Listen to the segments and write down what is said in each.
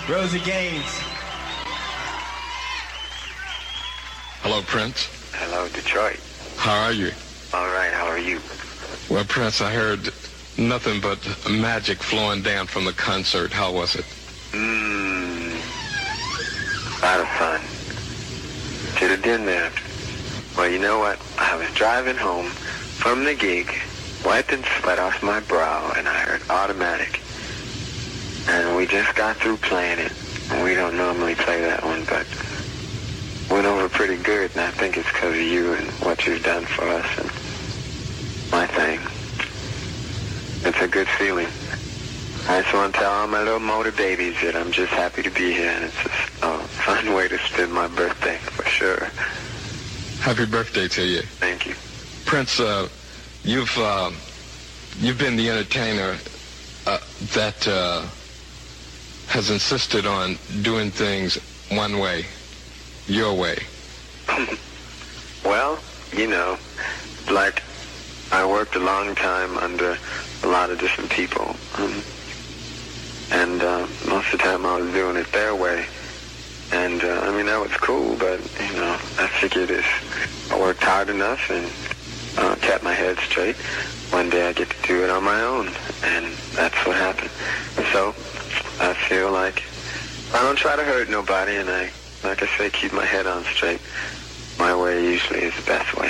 Rosie Gaines. Hello, Prince. Hello, Detroit. How are you? All right, how are you? Well, Prince, I heard nothing but magic flowing down from the concert. How was it? A lot of fun. Should have been there. Well, you know what? I was driving home from the gig, wiping sweat off my brow, and I heard Automatic. And we just got through playing it. And we don't normally play that one, but went over pretty good, and I think it's because of you and what you've done for us and my thing. It's a good feeling. I just want to tell all my little motor babies that I'm just happy to be here, and it's a fun way to spend my birthday, for sure. Happy birthday to you. Thank you. Prince, you've been the entertainer that has insisted on doing things one way, your way. Well, you know, like I worked a long time under a lot of different people, and most of the time I was doing it their way. And, I mean, that was cool, but, you know, I figured if I worked hard enough and kept my head straight, one day I get to do it on my own, and that's what happened. So I feel like I don't try to hurt nobody, and I, like I say, keep my head on straight. My way usually is the best way.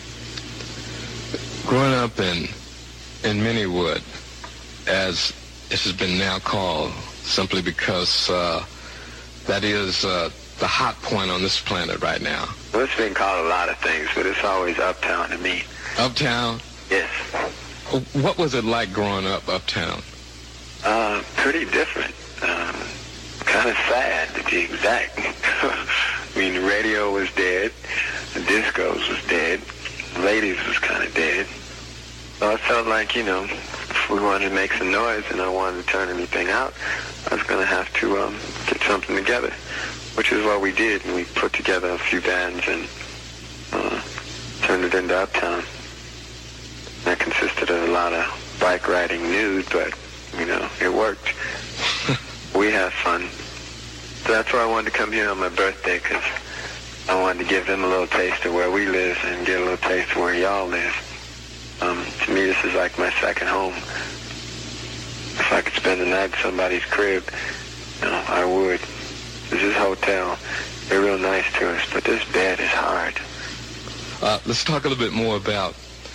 Growing up in Minniewood, as it has been now called, simply because that is the hot point on this planet right now. Well, it's been called a lot of things, but it's always uptown to me. Uptown? Yes. What was it like growing up uptown? Pretty different. Kind of sad, to be exact. I mean, the radio was dead, the discos was dead, ladies was kind of dead. So I felt like, you know, if we wanted to make some noise and I wanted to turn anything out, I was going to have to get something together, which is what we did. And we put together a few bands and turned it into Uptown. That consisted of a lot of bike riding nude, but, you know, it worked. We have fun. So that's why I wanted to come here on my birthday, because I wanted to give them a little taste of where we live and get a little taste of where y'all live. To me, this is like my second home. If I could spend the night at somebody's crib, you know, I would. This is a hotel. They're real nice to us, but this bed is hard. Let's talk a little bit more about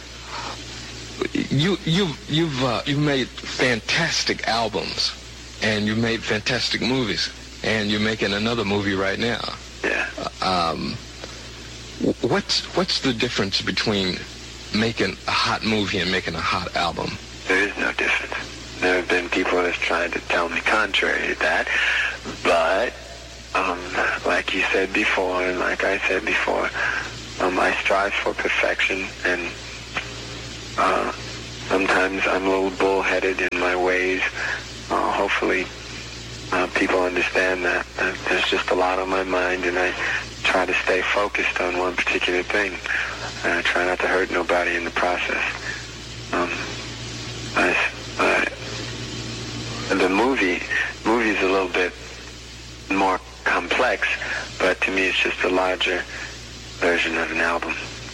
you've made fantastic albums, and you've made fantastic movies, and you're making another movie right now. Yeah. What's the difference between making a hot movie and making a hot album? There is no difference. There have been people that have tried to tell me contrary to that, but like you said before, and like I said before, I strive for perfection, and sometimes I'm a little bullheaded in my ways. Hopefully people understand that. There's just a lot on my mind, and I try to stay focused on one particular thing. And I try not to hurt nobody in the process. The movie's a little bit more complex, but to me it's just a larger version of an album.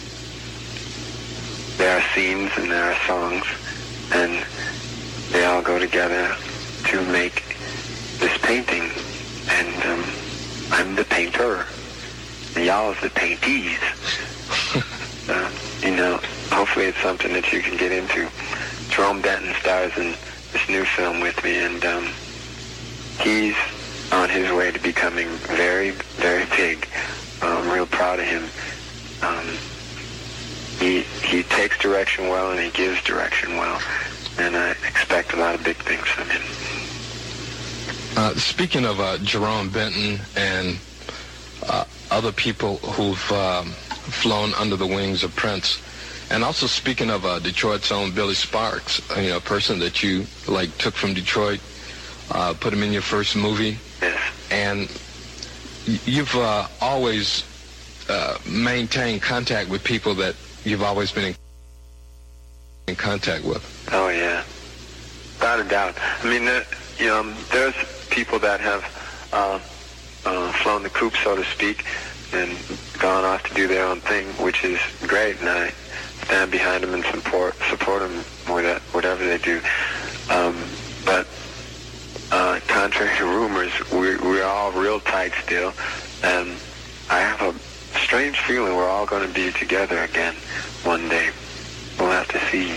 There are scenes and there are songs, and they all go together to make this painting. And I'm the painter, and y'all is the paintees. You know, hopefully it's something that you can get into. Jerome Benton stars in this new film with me, and he's on his way to becoming very, very big. I'm real proud of him. He takes direction well, and he gives direction well, and I expect a lot of big things from him. Speaking of Jerome Benton and other people who've flown under the wings of Prince, and also speaking of Detroit's own Billy Sparks, you know, a person that you like took from Detroit, put him in your first movie, yes. And you've always maintained contact with people that you've always been in contact with. Oh yeah, without a doubt. I mean, you know, there's people that have flown the coop, so to speak, and gone off to do their own thing, which is great, and I stand behind them and support them with whatever they do. But contrary to rumors, we're all real tight still, and I have a strange feeling we're all going to be together again one day. We'll have to see.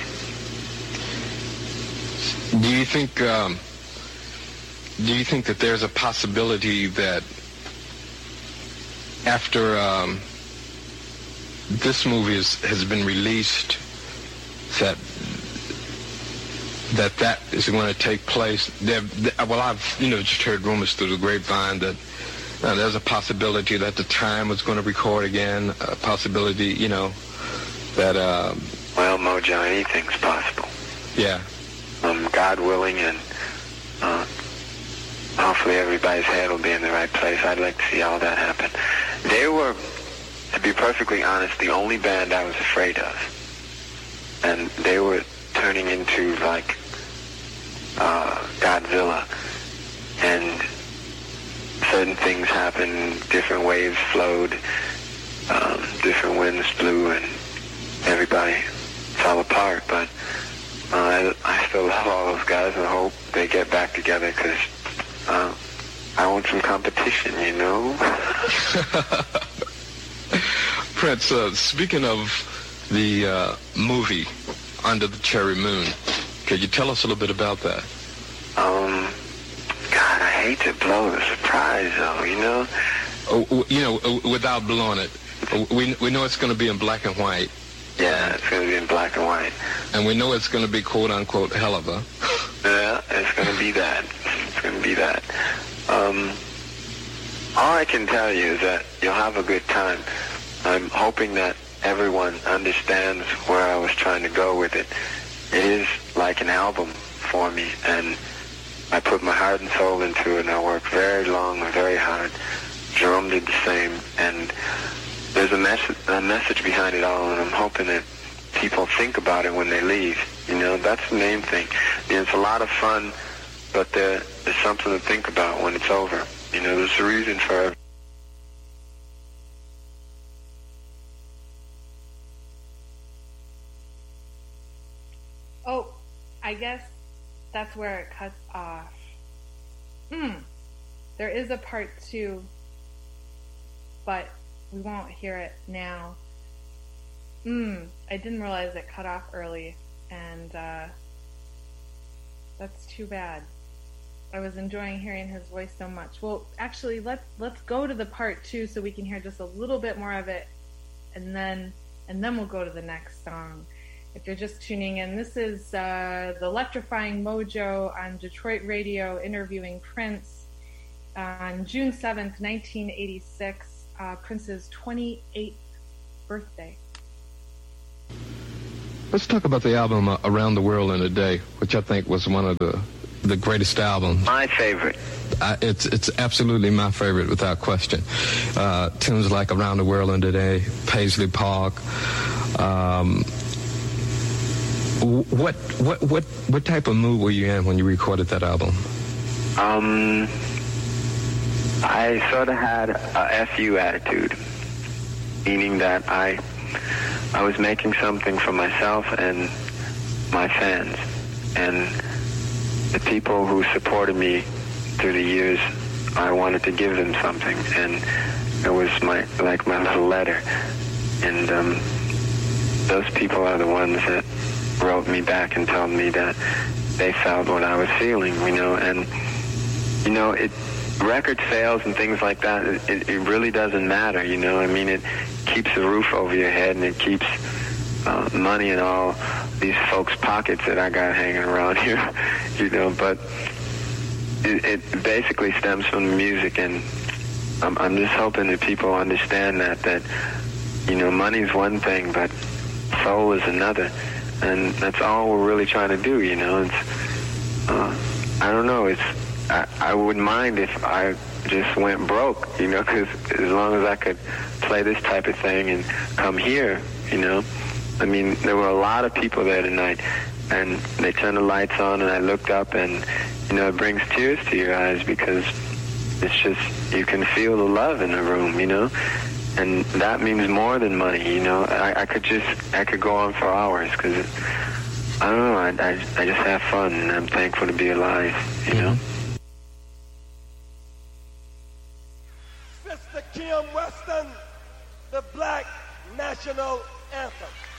Do you think that there's a possibility that after this movie has been released, that is going to take place? Well, I've just heard rumors through the grapevine that there's a possibility that the Time was going to record again. A possibility, that. Well, Mojo, anything's possible. Yeah. God willing, and hopefully everybody's head will be in the right place. I'd like to see all that happen. They were, to be perfectly honest, the only band I was afraid of. And they were turning into like Godzilla. And certain things happened, different waves flowed, different winds blew, and everybody fell apart. But I still love all those guys and hope they get back together, because I want some competition, Prince, speaking of the movie Under the Cherry Moon, could you tell us a little bit about that? God, I hate to blow the surprise, though, without blowing it, we know it's going to be in black and white. Yeah, it's going to be in black and white. And we know it's going to be quote-unquote hell of a. Yeah, it's going to be that. It's going to be that. All I can tell you is that you'll have a good time. I'm hoping that everyone understands where I was trying to go with it. It is like an album for me, and I put my heart and soul into it, and I worked very long and very hard. Jerome did the same, and there's a message behind it all, and I'm hoping that people think about it when they leave. That's the main thing. It's a lot of fun, but there's something to think about when it's over. There's a reason for it. Oh, I guess that's where it cuts off. There is a part 2, but we won't hear it now. I didn't realize it cut off early, and that's too bad. I was enjoying hearing his voice so much. Well, actually, let's go to the part 2 so we can hear just a little bit more of it, and then we'll go to the next song. If you're just tuning in, this is the Electrifying Mojo on Detroit Radio interviewing Prince on June 7th, 1986, Prince's 28th birthday. Let's talk about the album Around the World in a Day, which I think was one of the greatest albums. My favorite. It's absolutely my favorite, without question. Tunes like Around the World in a Day, Paisley Park. What type of mood were you in when you recorded that album? I sort of had a FU attitude, meaning that I was making something for myself and my fans, and the people who supported me through the years. I wanted to give them something, and it was my little letter. And those people are the ones that wrote me back and told me that they felt what I was feeling, and record sales and things like that, it really doesn't matter, it keeps a roof over your head, and it keeps money in all these folks' pockets that I got hanging around here, but it basically stems from the music, and I'm just hoping that people understand that money's one thing, but soul is another, and that's all we're really trying to do, it's, I don't know, I wouldn't mind if I just went broke, because as long as I could play this type of thing and come here, there were a lot of people there tonight, and they turned the lights on, and I looked up, and, it brings tears to your eyes, because it's just, you can feel the love in the room, you know? And that means more than money, you know? I could go on for hours, because, I don't know, I just have fun, and I'm thankful to be alive, you know? Sister Kim Weston, the Black National Anthem.